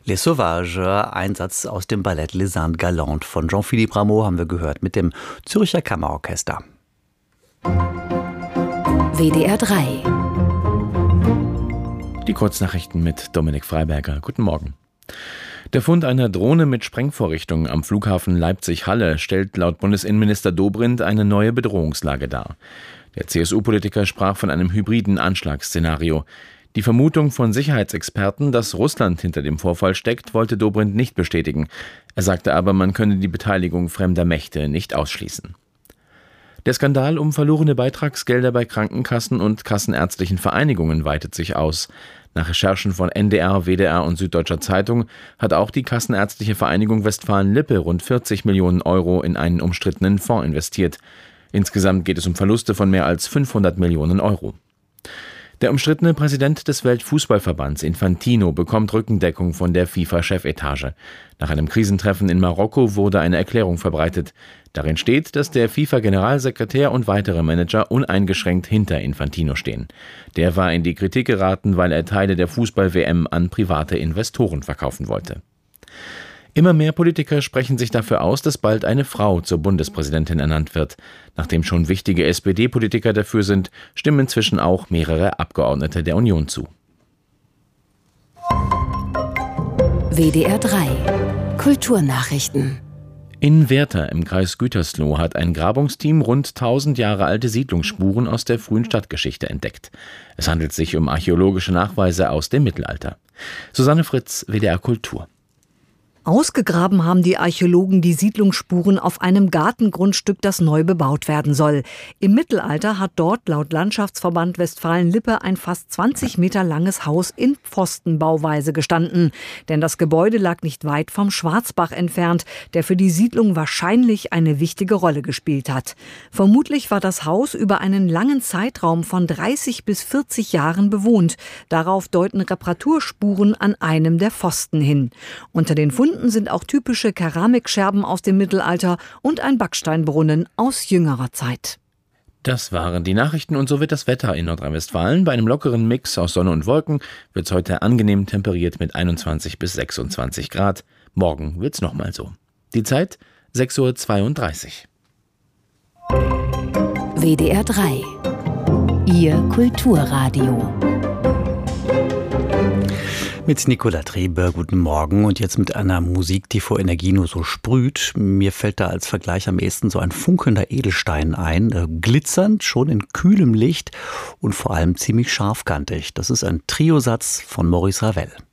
Les Sauvages, ein Satz aus dem Ballett Les Indes Galantes von Jean-Philippe Rameau haben wir gehört mit dem Zürcher Kammerorchester. WDR 3. Die Kurznachrichten mit Dominik Freiberger. Guten Morgen. Der Fund einer Drohne mit Sprengvorrichtungen am Flughafen Leipzig-Halle stellt laut Bundesinnenminister Dobrindt eine neue Bedrohungslage dar. Der CSU-Politiker sprach von einem hybriden Anschlagsszenario. Die Vermutung von Sicherheitsexperten, dass Russland hinter dem Vorfall steckt, wollte Dobrindt nicht bestätigen. Er sagte aber, man könne die Beteiligung fremder Mächte nicht ausschließen. Der Skandal um verlorene Beitragsgelder bei Krankenkassen und kassenärztlichen Vereinigungen weitet sich aus. Nach Recherchen von NDR, WDR und Süddeutscher Zeitung hat auch die Kassenärztliche Vereinigung Westfalen-Lippe rund 40 Millionen Euro in einen umstrittenen Fonds investiert. Insgesamt geht es um Verluste von mehr als 500 Millionen Euro. Der umstrittene Präsident des Weltfußballverbands Infantino bekommt Rückendeckung von der FIFA-Chefetage. Nach einem Krisentreffen in Marokko wurde eine Erklärung verbreitet. Darin steht, dass der FIFA-Generalsekretär und weitere Manager uneingeschränkt hinter Infantino stehen. Der war in die Kritik geraten, weil er Teile der Fußball-WM an private Investoren verkaufen wollte. Immer mehr Politiker sprechen sich dafür aus, dass bald eine Frau zur Bundespräsidentin ernannt wird. Nachdem schon wichtige SPD-Politiker dafür sind, stimmen inzwischen auch mehrere Abgeordnete der Union zu. WDR 3. Kulturnachrichten. In Werther im Kreis Gütersloh hat ein Grabungsteam rund 1000 Jahre alte Siedlungsspuren aus der frühen Stadtgeschichte entdeckt. Es handelt sich um archäologische Nachweise aus dem Mittelalter. Susanne Fritz, WDR Kultur. Ausgegraben haben die Archäologen die Siedlungsspuren auf einem Gartengrundstück, das neu bebaut werden soll. Im Mittelalter hat dort laut Landschaftsverband Westfalen-Lippe ein fast 20 Meter langes Haus in Pfostenbauweise gestanden. Denn das Gebäude lag nicht weit vom Schwarzbach entfernt, der für die Siedlung wahrscheinlich eine wichtige Rolle gespielt hat. Vermutlich war das Haus über einen langen Zeitraum von 30 bis 40 Jahren bewohnt. Darauf deuten Reparaturspuren an einem der Pfosten hin. Unter den Funden sind auch typische Keramikscherben aus dem Mittelalter und ein Backsteinbrunnen aus jüngerer Zeit. Das waren die Nachrichten und so wird das Wetter in Nordrhein-Westfalen. Bei einem lockeren Mix aus Sonne und Wolken wird es heute angenehm temperiert mit 21 bis 26 Grad. Morgen wird es nochmal so. Die Zeit 6:32 Uhr. WDR 3. Ihr Kulturradio. Mit Nicola Trebe, guten Morgen. Und jetzt mit einer Musik, die vor Energie nur so sprüht. Mir fällt da als Vergleich am ehesten so ein funkelnder Edelstein ein. Glitzernd, schon in kühlem Licht und vor allem ziemlich scharfkantig. Das ist ein Triosatz von Maurice Ravel.